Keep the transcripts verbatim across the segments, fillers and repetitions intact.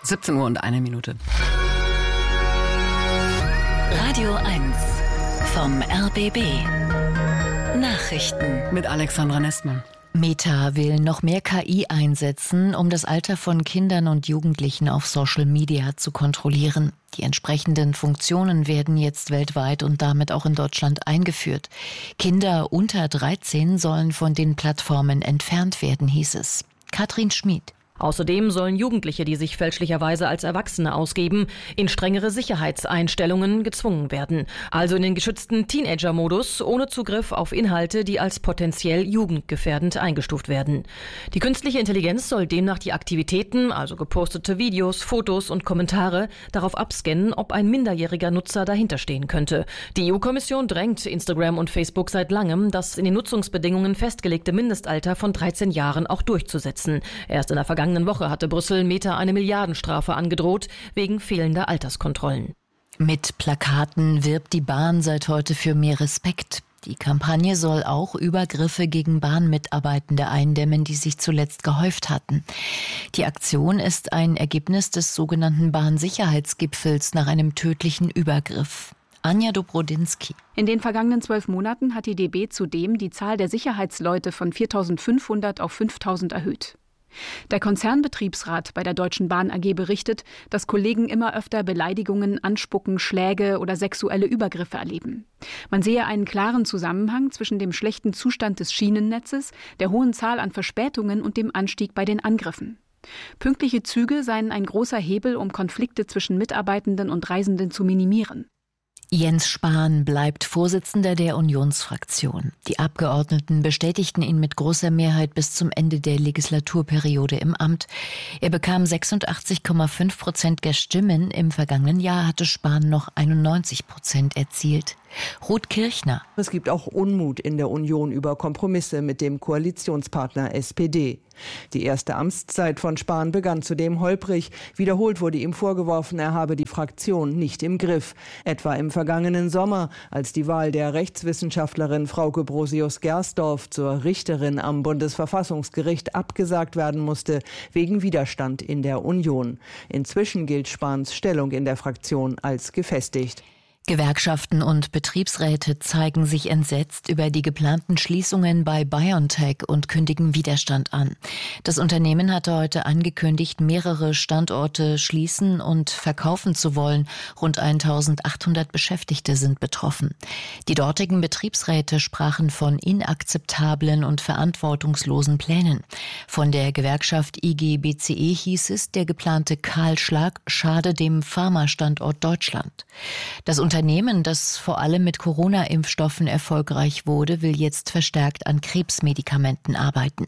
siebzehn Uhr und eine Minute. Radio eins vom R B B. Nachrichten mit Alexandra Nestmann. Meta will noch mehr K I einsetzen, um das Alter von Kindern und Jugendlichen auf Social Media zu kontrollieren. Die entsprechenden Funktionen werden jetzt weltweit und damit auch in Deutschland eingeführt. Kinder unter dreizehn sollen von den Plattformen entfernt werden, hieß es. Katrin Schmid. Außerdem sollen Jugendliche, die sich fälschlicherweise als Erwachsene ausgeben, in strengere Sicherheitseinstellungen gezwungen werden. Also in den geschützten Teenager-Modus ohne Zugriff auf Inhalte, die als potenziell jugendgefährdend eingestuft werden. Die künstliche Intelligenz soll demnach die Aktivitäten, also gepostete Videos, Fotos und Kommentare, darauf abscannen, ob ein minderjähriger Nutzer dahinterstehen könnte. Die E U-Kommission drängt Instagram und Facebook seit langem, das in den Nutzungsbedingungen festgelegte Mindestalter von dreizehn Jahren auch durchzusetzen. Erst in der Vergangenheit In der Woche hatte Brüssel Meta eine Milliardenstrafe angedroht, wegen fehlender Alterskontrollen. Mit Plakaten wirbt die Bahn seit heute für mehr Respekt. Die Kampagne soll auch Übergriffe gegen Bahnmitarbeitende eindämmen, die sich zuletzt gehäuft hatten. Die Aktion ist ein Ergebnis des sogenannten Bahnsicherheitsgipfels nach einem tödlichen Übergriff. Anja Dobrodinsky. In den vergangenen zwölf Monaten hat die D B zudem die Zahl der Sicherheitsleute von viertausendfünfhundert auf fünftausend erhöht. Der Konzernbetriebsrat bei der Deutschen Bahn A G berichtet, dass Kollegen immer öfter Beleidigungen, Anspucken, Schläge oder sexuelle Übergriffe erleben. Man sehe einen klaren Zusammenhang zwischen dem schlechten Zustand des Schienennetzes, der hohen Zahl an Verspätungen und dem Anstieg bei den Angriffen. Pünktliche Züge seien ein großer Hebel, um Konflikte zwischen Mitarbeitenden und Reisenden zu minimieren. Jens Spahn bleibt Vorsitzender der Unionsfraktion. Die Abgeordneten bestätigten ihn mit großer Mehrheit bis zum Ende der Legislaturperiode im Amt. Er bekam sechsundachtzig Komma fünf Prozent der Stimmen. Im vergangenen Jahr hatte Spahn noch einundneunzig Prozent erzielt. Ruth Kirchner. Es gibt auch Unmut in der Union über Kompromisse mit dem Koalitionspartner S P D. Die erste Amtszeit von Spahn begann zudem holprig. Wiederholt wurde ihm vorgeworfen, er habe die Fraktion nicht im Griff. Etwa im vergangenen Sommer, als die Wahl der Rechtswissenschaftlerin Frauke Brosius-Gersdorf zur Richterin am Bundesverfassungsgericht abgesagt werden musste, wegen Widerstand in der Union. Inzwischen gilt Spahns Stellung in der Fraktion als gefestigt. Gewerkschaften und Betriebsräte zeigen sich entsetzt über die geplanten Schließungen bei BioNTech und kündigen Widerstand an. Das Unternehmen hatte heute angekündigt, mehrere Standorte schließen und verkaufen zu wollen. Rund eintausendachthundert Beschäftigte sind betroffen. Die dortigen Betriebsräte sprachen von inakzeptablen und verantwortungslosen Plänen. Von der Gewerkschaft I G B C E hieß es, der geplante Kahlschlag schade dem Pharmastandort Deutschland. Das Unternehmen, das vor allem mit Corona-Impfstoffen erfolgreich wurde, will jetzt verstärkt an Krebsmedikamenten arbeiten.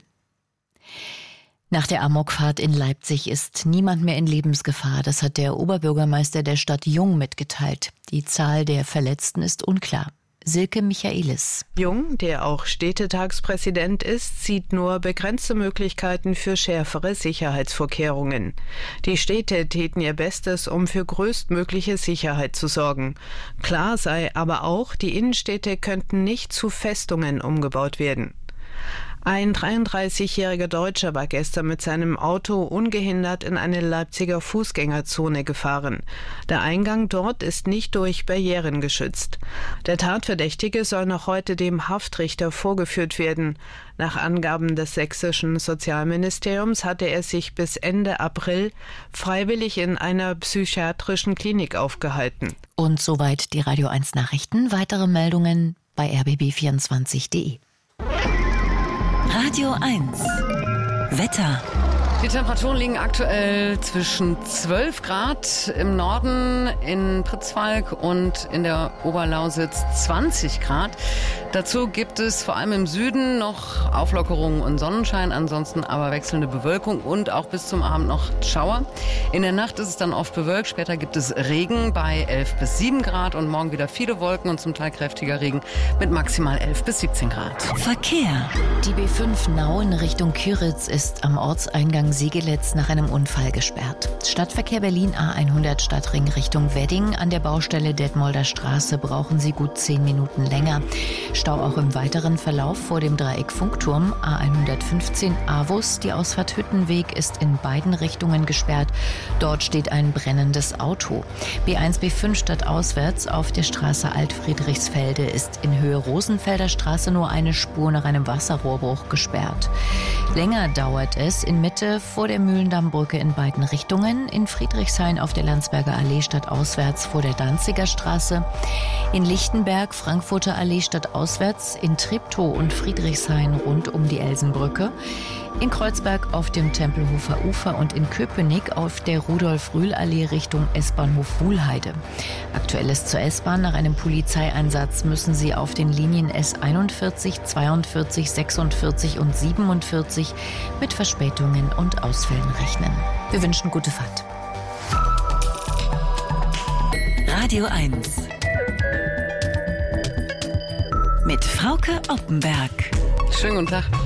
Nach der Amokfahrt in Leipzig ist niemand mehr in Lebensgefahr. Das hat der Oberbürgermeister der Stadt Jung mitgeteilt. Die Zahl der Verletzten ist unklar. Silke Michaelis. Jung, der auch Städtetagspräsident ist, sieht nur begrenzte Möglichkeiten für schärfere Sicherheitsvorkehrungen. Die Städte täten ihr Bestes, um für größtmögliche Sicherheit zu sorgen. Klar sei aber auch, die Innenstädte könnten nicht zu Festungen umgebaut werden. Ein dreiunddreißigjähriger Deutscher war gestern mit seinem Auto ungehindert in eine Leipziger Fußgängerzone gefahren. Der Eingang dort ist nicht durch Barrieren geschützt. Der Tatverdächtige soll noch heute dem Haftrichter vorgeführt werden. Nach Angaben des sächsischen Sozialministeriums hatte er sich bis Ende April freiwillig in einer psychiatrischen Klinik aufgehalten. Und soweit die Radio eins Nachrichten. Weitere Meldungen bei r b b vierundzwanzig punkt de. Radio eins Wetter. Die Temperaturen liegen aktuell zwischen zwölf Grad im Norden, in Pritzwalk und in der Oberlausitz zwanzig Grad. Dazu gibt es vor allem im Süden noch Auflockerungen und Sonnenschein, ansonsten aber wechselnde Bewölkung und auch bis zum Abend noch Schauer. In der Nacht ist es dann oft bewölkt, später gibt es Regen bei elf bis sieben Grad und morgen wieder viele Wolken und zum Teil kräftiger Regen mit maximal elf bis siebzehn Grad. Verkehr. Die B fünf Nau in Richtung Kyritz ist am Ortseingang Segelitz nach einem Unfall gesperrt. Stadtverkehr Berlin A hundert Stadtring Richtung Wedding. An der Baustelle Detmolder Straße brauchen Sie gut zehn Minuten länger. Stau auch im weiteren Verlauf vor dem Dreieck Funkturm. A hundertfünfzehn Avus. Die Ausfahrt Hüttenweg ist in beiden Richtungen gesperrt. Dort steht ein brennendes Auto. B eins B fünf stadtauswärts auf der Straße Altfriedrichsfelde ist in Höhe Rosenfelder Straße nur eine Spur nach einem Wasserrohrbruch gesperrt. Länger dauert es in Mitte vor der Mühlendammbrücke in beiden Richtungen, in Friedrichshain auf der Landsberger Allee stadtauswärts vor der Danziger Straße, in Lichtenberg Frankfurter Allee stadtauswärts, in Treptow und Friedrichshain rund um die Elsenbrücke, in Kreuzberg auf dem Tempelhofer Ufer und in Köpenick auf der Rudolf-Rühl-Allee Richtung S-Bahnhof Wuhlheide. Aktuelles zur S-Bahn: Nach einem Polizeieinsatz müssen Sie auf den Linien S einundvierzig, zweiundvierzig, sechsundvierzig und siebenundvierzig mit Verspätungen und Ausfällen rechnen. Wir wünschen gute Fahrt. Radio eins mit Frauke Oppenberg. Schönen guten Tag.